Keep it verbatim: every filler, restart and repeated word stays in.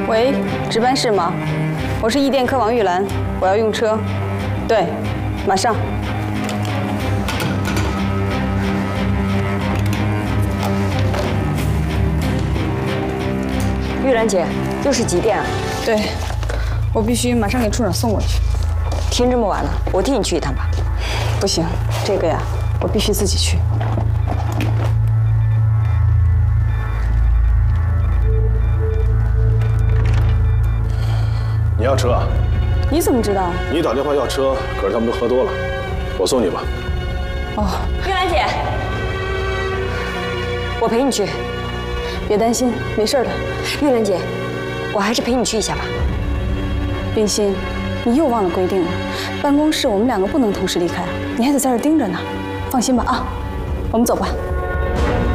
喂，值班室吗？我是易电科王玉兰，我要用车。对，马上。 玉兰姐，又是几点啊？ 对，我必须马上给处长送过去。 天这么晚了，我替你去一趟吧。 不行，这个呀，我必须自己去。 你要车啊？ 你怎么知道？ 你打电话要车，可是他们都喝多了。我送你吧。 哦， 玉兰姐，我陪你去。 别担心，没事的。 玉兰姐，我还是陪你去一下吧。 冰心，你又忘了规定了，办公室我们两个不能同时离开，你还得在这盯着呢。放心吧啊，我们走吧。